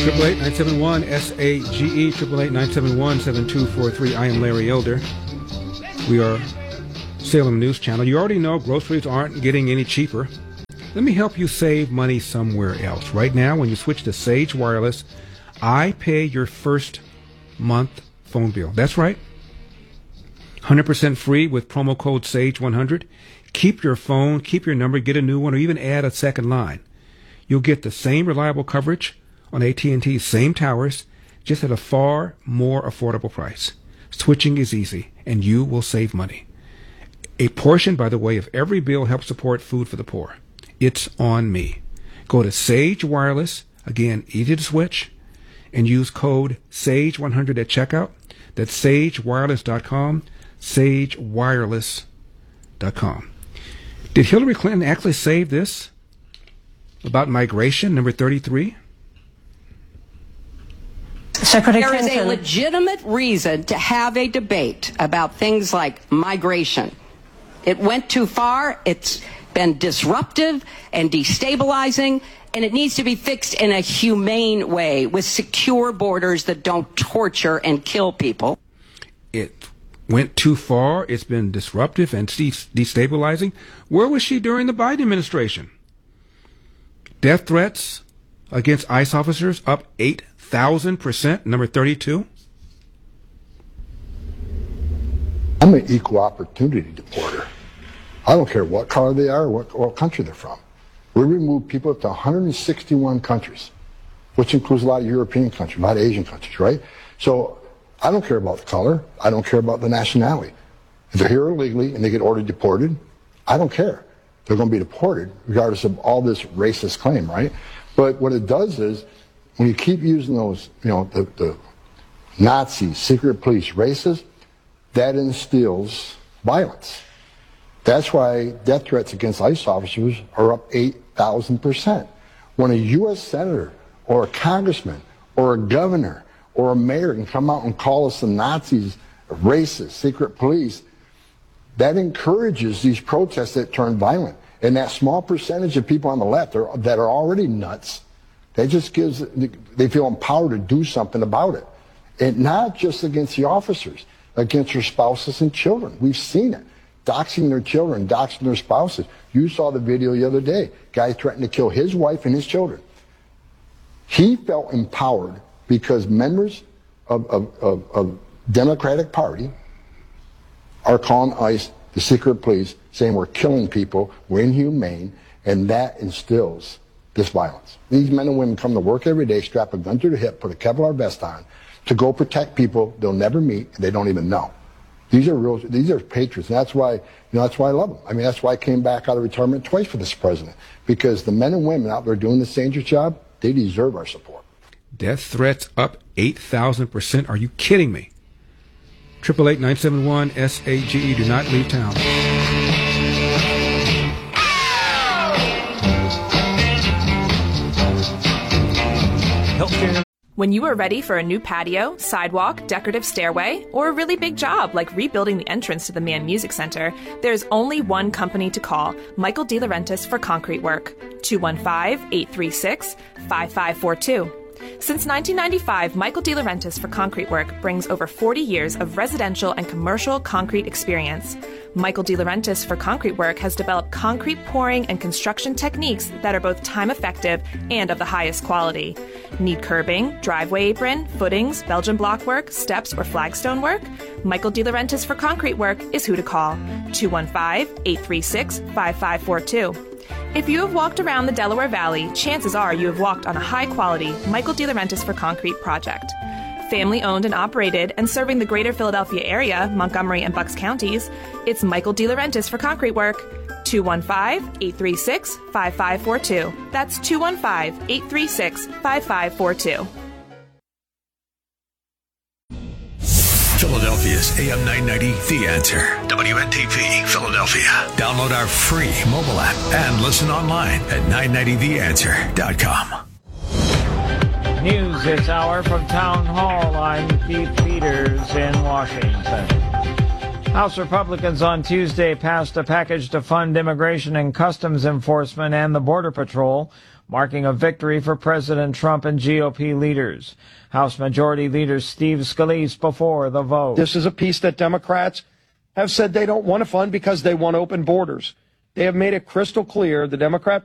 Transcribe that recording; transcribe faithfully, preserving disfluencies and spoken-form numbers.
eight eight eight, nine seven one, S A G E, eight eight eight, nine seven one, seven two four three. I am Larry Elder. We are Salem News Channel. You already know groceries aren't getting any cheaper. Let me help you save money somewhere else. Right now, when you switch to Sage Wireless, I pay your first month phone bill. That's right. one hundred percent free with promo code SAGE one hundred. Keep your phone, keep your number, get a new one, or even add a second line. You'll get the same reliable coverage on A T and T's same towers, just at a far more affordable price. Switching is easy, and you will save money. A portion, by the way, of every bill helps support food for the poor. It's on me. Go to Sage Wireless, again, easy to switch, and use code SAGE one hundred at checkout. That's sage wireless dot com, sage wireless dot com. Did Hillary Clinton actually say this about migration, number thirty-three? Secretary There Clinton. is a legitimate reason to have a debate about things like migration. It went too far. It's been disruptive and destabilizing, and it needs to be fixed in a humane way with secure borders that don't torture and kill people. It went too far. It's been disruptive and destabilizing. Where was she during the Biden administration? Death threats against ICE officers up eight thousand percent, number thirty-two. I'm an equal opportunity deporter. I don't care what color they are or what, what country they're from. We remove people to one hundred sixty-one countries, which includes a lot of European countries, a lot of Asian countries, right? So I don't care about the color. I don't care about the nationality. If they're here illegally and they get ordered deported, I don't care. They're going to be deported regardless of all this racist claim, right? But what it does is when you keep using those, you know, the, the Nazis, secret police, racists, that instills violence. That's why death threats against ICE officers are up eight thousand percent. When a U S senator or a congressman or a governor or a mayor can come out and call us the Nazis, racist, secret police, that encourages these protests that turn violent. And that small percentage of people on the left are, that are already nuts, that just gives, they feel empowered to do something about it. And not just against the officers, against their spouses and children. We've seen it. Doxing their children, doxing their spouses. You saw the video the other day. Guy threatened to kill his wife and his children. He felt empowered because members of, of, of, of Democratic Party are calling ICE the secret police, saying we're killing people, we're inhumane, and that instills this violence. These men and women come to work every day, strap a gun to their hip, put a Kevlar vest on, to go protect people they'll never meet and they don't even know. These are real. These are patriots, and that's why, you know, that's why I love them. I mean, that's why I came back out of retirement twice for this president, because the men and women out there doing this dangerous job, they deserve our support. Death threats up eight thousand percent. Are you kidding me? eight eight eight, nine seven one, S A G E. Do not leave town. When you are ready for a new patio, sidewalk, decorative stairway, or a really big job like rebuilding the entrance to the Mann Music Center, there's only one company to call, Michael DeLaurentis for concrete work. two one five, eight three six, five five four two. Since nineteen ninety-five, Michael DeLaurentis for concrete work brings over forty years of residential and commercial concrete experience. Michael DeLaurentis for concrete work has developed concrete pouring and construction techniques that are both time-effective and of the highest quality. Need curbing, driveway apron, footings, Belgian block work, steps, or flagstone work? Michael DeLaurentis for concrete work is who to call. two one five, eight three six, five five four two. If you have walked around the Delaware Valley, chances are you have walked on a high-quality Michael DeLaurentis for concrete project. Family-owned and operated and serving the greater Philadelphia area, Montgomery and Bucks counties, it's Michael DeLaurentis for concrete work. two one five, eight three six, five five four two. That's two one five, eight three six, five five four two. Philadelphia's A M nine ninety, The Answer. W N T P, Philadelphia. Download our free mobile app and listen online at nine ninety the answer dot com. News this hour from Town Hall. I'm Keith Peters in Washington. House Republicans on Tuesday passed a package to fund immigration and customs enforcement and the Border Patrol. marking a victory for President Trump and G O P leaders. House Majority Leader Steve Scalise before the vote. This is a piece that Democrats have said they don't want to fund because they want open borders. They have made it crystal clear, the Democrat